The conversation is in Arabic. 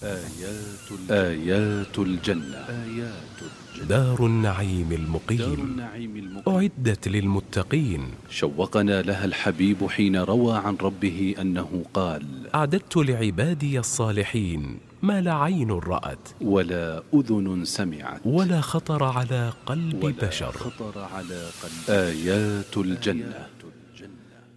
آيات الجنة. دار النعيم المقيم، أعدت للمتقين. شوقنا لها الحبيب حين روى عن ربه أنه قال: أعددت لعبادي الصالحين ما لا عين رأت ولا أذن سمعت ولا خطر على قلب بشر. آيات الجنة.